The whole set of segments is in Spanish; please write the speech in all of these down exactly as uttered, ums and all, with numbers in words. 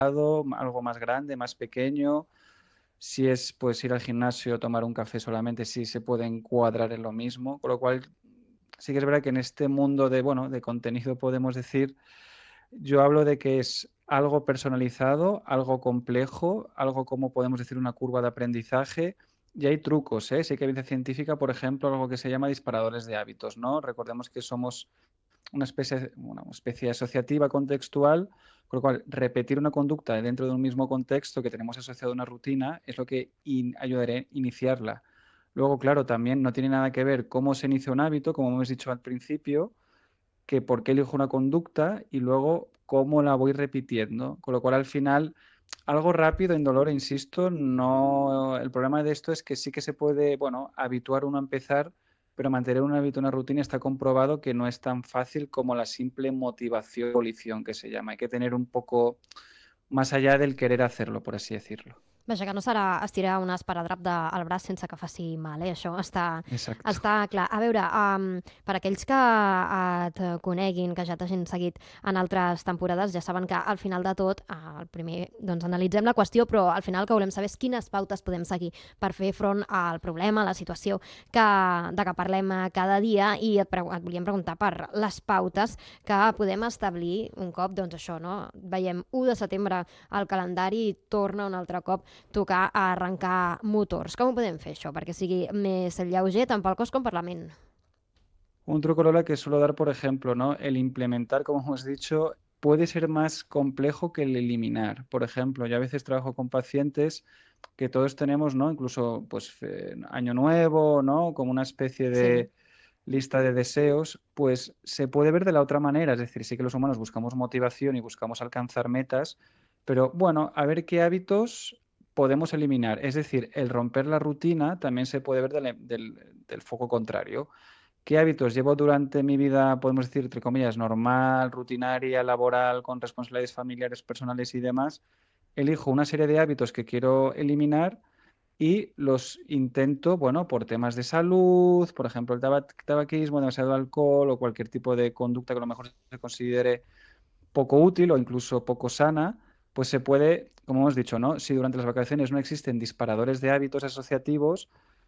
algo más grande, más pequeño. Si es pues ir al gimnasio, tomar un café solamente, sí se puede encuadrar en lo mismo. Con lo cual, sí que es verdad que en este mundo de, bueno, de contenido podemos decir, yo hablo de que es algo personalizado, algo complejo, algo como podemos decir una curva de aprendizaje. Y hay trucos, ¿eh? Sí que hay evidencia científica, por ejemplo, algo que se llama disparadores de hábitos, ¿no? Recordemos que somos una especie, una especie asociativa contextual, con lo cual repetir una conducta dentro de un mismo contexto que tenemos asociado a una rutina es lo que in, ayudará a iniciarla. Luego, claro, también no tiene nada que ver cómo se inicia un hábito, como hemos dicho al principio, que por qué elijo una conducta y luego cómo la voy repitiendo. Con lo cual, al final, algo rápido, indoloro, insisto, no. El problema de esto es que sí que se puede, bueno, habituar uno a empezar, pero mantener un hábito, una rutina, está comprobado que no es tan fácil como la simple motivación, volición que se llama. Hay que tener un poco más allá del querer hacerlo, por así decirlo. Vaja, que no serà estirar un esparadrap de, al braç sense que faci mal, eh? Això està, Exacto. està clar. A veure, um, per aquells que et coneguin, que ja t'hagin seguit en altres temporades, ja saben que al final de tot, uh, el primer, doncs analitzem la qüestió, però al final que volem saber és quines pautes podem seguir per fer front al problema, a la situació que, de què parlem cada dia, i et, pre et volíem preguntar per les pautes que podem establir un cop, doncs això, no? Veiem u de setembre al calendari i torna un altre cop tocar a arrencar motors. Com ho podem fer això perquè sigui més lleuger tant pel cos com per la ment? Un truco, Lola, que suelo dar, por ejemplo, ¿no? El implementar, como hemos dicho, puede ser más complejo que el eliminar. Por ejemplo, yo a veces trabajo con pacientes que todos tenemos, ¿no? Incluso, pues, eh, año nuevo, ¿no? Como una especie Sí. de lista de deseos, pues se puede ver de la otra manera. Es decir, sí que los humanos buscamos motivación y buscamos alcanzar metas, pero bueno, a ver qué hábitos podemos eliminar. Es decir, el romper la rutina también se puede ver del, del, del foco contrario. ¿Qué hábitos llevo durante mi vida, podemos decir, entre comillas, normal, rutinaria, laboral, con responsabilidades familiares, personales y demás? Elijo una serie de hábitos que quiero eliminar y los intento, bueno, por temas de salud, por ejemplo, el tabaquismo, demasiado alcohol o cualquier tipo de conducta que a lo mejor se considere poco útil o incluso poco sana, pues se puede, como hemos dicho, ¿no? Si durante las vacaciones no existen disparadores de hábitos asociativos,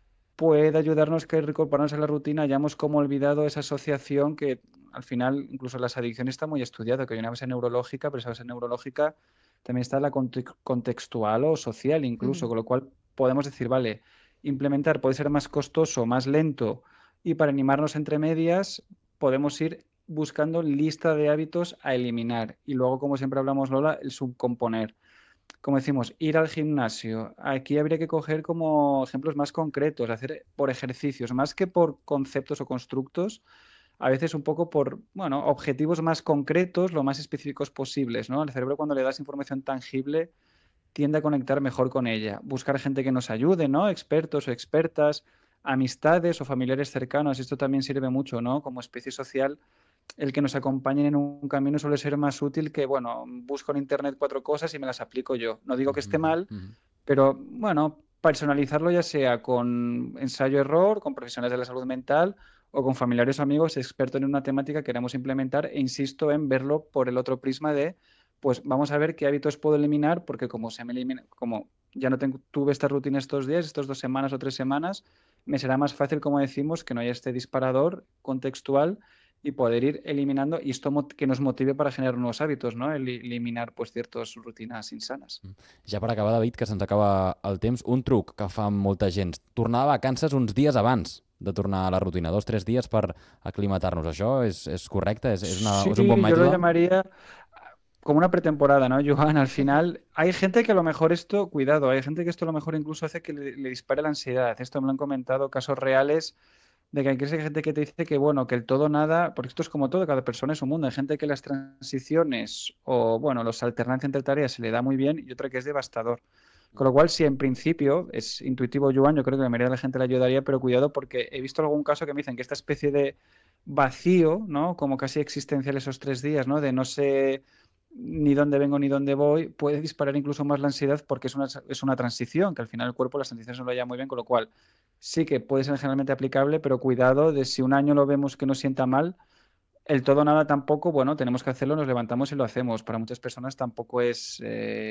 puede ayudarnos que reincorporarnos a la rutina hayamos como olvidado esa asociación que al final, incluso las adicciones está muy estudiado, que hay una base neurológica, pero esa base neurológica también está la conte contextual o social incluso, Mm-hmm. con lo cual podemos decir, vale, implementar puede ser más costoso, más lento, y para animarnos entre medias podemos ir buscando lista de hábitos a eliminar. Y luego, como siempre hablamos, Lola, el subcomponer. Como decimos, ir al gimnasio. Aquí habría que coger como ejemplos más concretos, hacer por ejercicios, más que por conceptos o constructos, a veces un poco por, bueno, objetivos más concretos, lo más específicos posibles, ¿no? Al cerebro, cuando le das información tangible, tiende a conectar mejor con ella. Buscar gente que nos ayude, ¿no? Expertos o expertas, amistades o familiares cercanos. Esto también sirve mucho, ¿no? Como especie social, el que nos acompañen en un camino suele ser más útil que, bueno, busco en internet cuatro cosas y me las aplico yo. No digo que esté Mhm, mal, mhm. pero bueno, personalizarlo ya sea con ensayo-error, con profesionales de la salud mental o con familiares o amigos expertos en una temática que queremos implementar, e insisto en verlo por el otro prisma de, pues vamos a ver qué hábitos puedo eliminar, porque como se me elimina, como ya no tengo, tuve esta rutina estos días, estas dos semanas o tres semanas, me será más fácil, como decimos, que no haya este disparador contextual y poder ir eliminando, y esto que nos motive para generar nuevos hábitos, ¿no? El eliminar pues ciertas rutinas insanas. Ja per acabar, David, que se'ns acaba el temps, un truc que fa molta gent, tornar a vacances uns dies abans de tornar a la rutina, dos o tres dies per aclimatar-nos. Això és, és correcte? És, és, una, és un bon Sí, yo lo mètode? llamaría como una pretemporada, ¿no, Joan? Al final, hay gente que a lo mejor esto, cuidado, hay gente que esto a lo mejor incluso hace que le, le dispare la ansiedad. Esto me lo han comentado casos reales de que hay gente que te dice que, bueno, que el todo nada, porque esto es como todo, cada persona es un mundo. Hay gente que las transiciones o, bueno, los alternancias entre tareas se le da muy bien y otra que es devastador. Con lo cual, si en principio es intuitivo, Joan, yo creo que la mayoría de la gente le ayudaría, pero cuidado porque he visto algún caso que me dicen que esta especie de vacío, ¿no? Como casi existencial esos tres días, ¿no? De no sé ni dónde vengo ni dónde voy, puede disparar incluso más la ansiedad porque es una, es una transición, que al final el cuerpo las transiciones no lo lleva muy bien, con lo cual sí que puede ser generalmente aplicable, pero cuidado de si un año lo vemos que nos sienta mal, el todo nada tampoco, bueno, tenemos que hacerlo, nos levantamos y lo hacemos. Para muchas personas tampoco es... Eh,